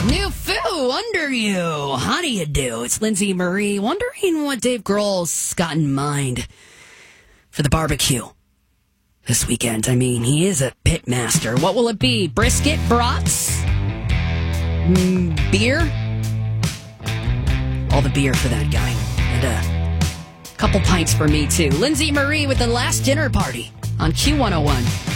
New Foo, Under You. How do you do? It's Lindsay Marie, wondering what Dave Grohl's got in mind for the barbecue this weekend. I mean, he is a pit master. What will it be? Brisket, brats, beer? All the beer for that guy. And a couple pints for me, too. Lindsay Marie with The Last Dinner Party on Q101.